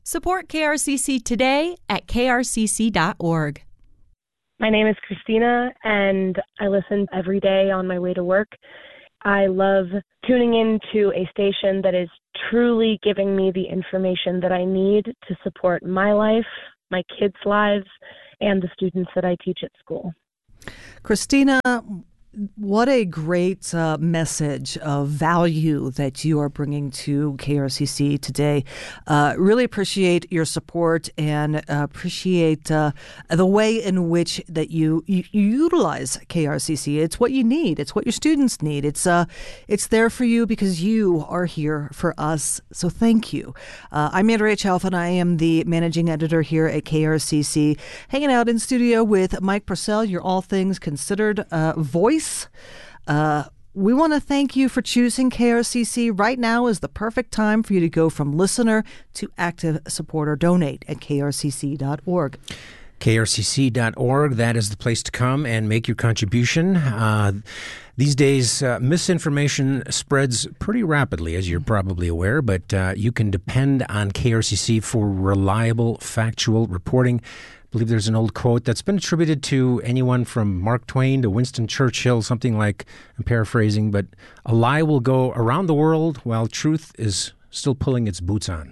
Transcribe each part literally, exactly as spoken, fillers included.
Support K R C C today at k r c c dot org. My name is Christina, and I listen every day on my way to work. I love tuning into a station that is truly giving me the information that I need to support my life, my kids' lives, and the students that I teach at school. Christina, what a great uh, message of value that you are bringing to K R C C today. Uh, really appreciate your support and uh, appreciate uh, the way in which that you, you, you utilize K R C C. It's what you need. It's what your students need. It's uh, it's there for you because you are here for us. So thank you. Uh, I'm Andrea Chalfin. I am the managing editor here at K R C C, hanging out in studio with Mike Purcell, your All Things Considered uh, voice. Uh, we want to thank you for choosing K R C C. Right now is the perfect time for you to go from listener to active supporter. Donate at k r c c dot org. k r c c dot org, that is the place to come and make your contribution. Uh, these days, uh, misinformation spreads pretty rapidly, as you're probably aware, but uh, you can depend on K R C C for reliable, factual reporting. I believe there's an old quote that's been attributed to anyone from Mark Twain to Winston Churchill, something like, I'm paraphrasing, but a lie will go around the world while truth is still pulling its boots on.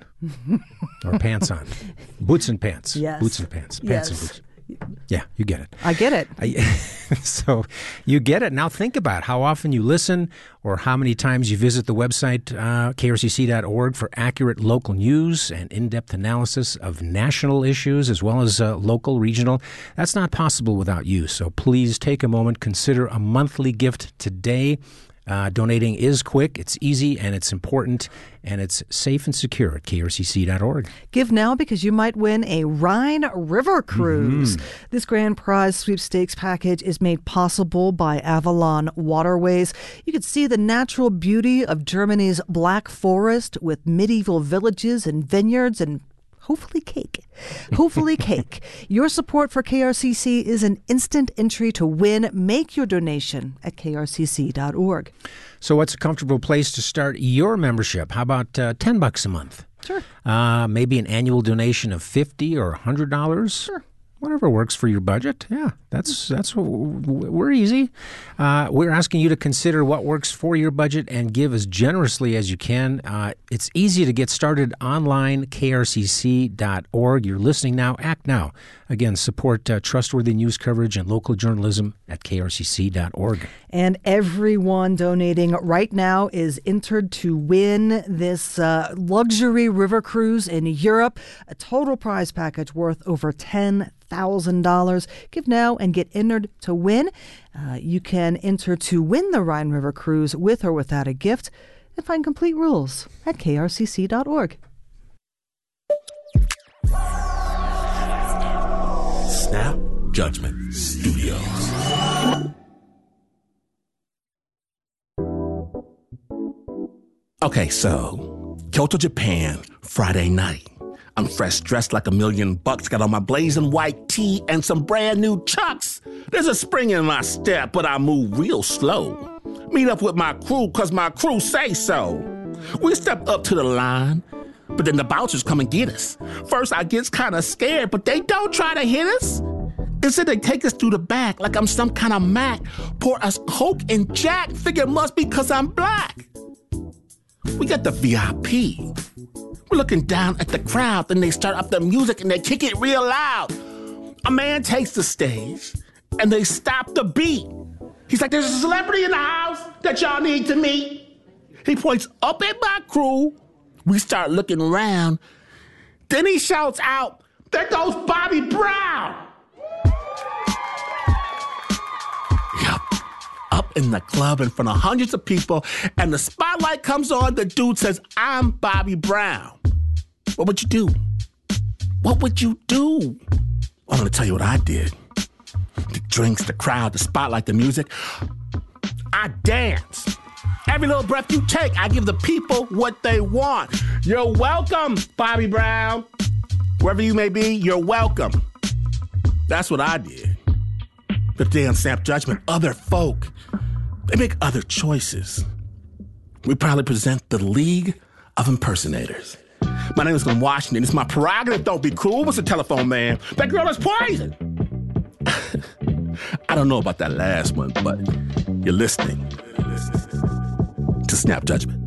Or pants on. Boots and pants. Yes. Boots and pants. Pants yes. and boots. Yeah, you get it. I get it. I, so you get it. Now think about how often you listen or how many times you visit the website, uh, k r c c dot org, for accurate local news and in-depth analysis of national issues as well as uh, local, regional. That's not possible without you. So please take a moment, consider a monthly gift today. Uh, donating is quick, it's easy, and it's important, and it's safe and secure at k r c c dot org. Give now because you might win a Rhine River cruise. Mm-hmm. This grand prize sweepstakes package is made possible by Avalon Waterways. You can see the natural beauty of Germany's Black Forest with medieval villages and vineyards and hopefully cake. Hopefully cake. Your support for K R C C is an instant entry to win. Make your donation at k r c c dot org. So what's a comfortable place to start your membership? How about uh, ten bucks a month? Sure. Uh, maybe an annual donation of fifty dollars or one hundred dollars? Sure. Whatever works for your budget. Yeah, that's that's we're easy. Uh, we're asking you to consider what works for your budget and give as generously as you can. Uh, it's easy to get started online, k r c c dot org. You're listening now, act now. Again, support uh, trustworthy news coverage and local journalism at k r c c dot org. And everyone donating right now is entered to win this uh, luxury river cruise in Europe, a total prize package worth over ten thousand dollars. Give now and get entered to win. Uh, you can enter to win the Rhine River cruise with or without a gift, and find complete rules at k r c c dot org. Snap Judgment Studios. Okay, so Kyoto, Japan, Friday night. I'm fresh dressed like a million bucks, got on my blazing white tee and some brand new Chucks. There's a spring in my step, but I move real slow. Meet up with my crew, cause my crew say so. We step up to the line, but then the bouncers come and get us. First I get kinda scared, but they don't try to hit us. Instead they take us through the back like I'm some kind of Mac. Pour us Coke and Jack, figure it must be cause I'm black. We get the V I P. We're looking down at the crowd, then they start up the music and they kick it real loud. A man takes the stage and they stop the beat. He's like, there's a celebrity in the house that y'all need to meet. He points up at my crew. We start looking around. Then he shouts out, there goes Bobby Brown. Yup. Up in the club in front of hundreds of people, and the spotlight comes on, the dude says, I'm Bobby Brown. What would you do? What would you do? I'm gonna tell you what I did. The drinks, the crowd, the spotlight, the music. I dance. Every little breath you take, I give the people what they want. You're welcome, Bobby Brown. Wherever you may be, you're welcome. That's what I did. But today on Snap Judgment, other folk, they make other choices. We proudly present the League of Impersonators. My name is from Washington. It's my prerogative. Don't be cruel. What's the telephone, man? That girl is poison. I don't know about that last one, but you're listening to Snap Judgment.